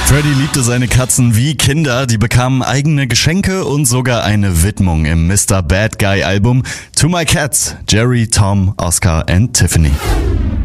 Freddy liebte seine Katzen wie Kinder, die bekamen eigene Geschenke und sogar eine Widmung im Mr. Bad Guy Album To My Cats, Jerry, Tom, Oscar and Tiffany.